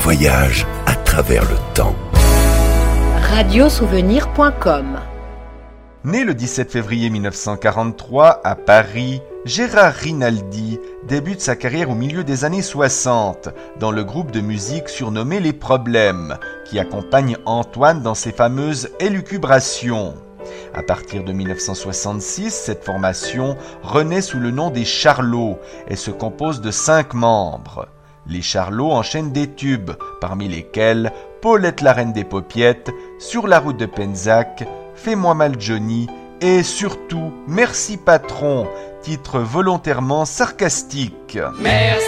voyage à travers le temps. Radiosouvenir.com. Né le 17 février 1943 à Paris, Gérard Rinaldi débute sa carrière au milieu des années 60 dans le groupe de musique surnommé Les Problèmes, qui accompagne Antoine dans ses fameuses élucubrations. À partir de 1966, cette formation renaît sous le nom des Charlots et se compose de 5 membres. Les Charlots enchaînent des tubes, parmi lesquels Paulette la Reine des Popiettes, Sur la route de Penzac, Fais-moi mal Johnny et surtout Merci Patron, titre volontairement sarcastique. Merci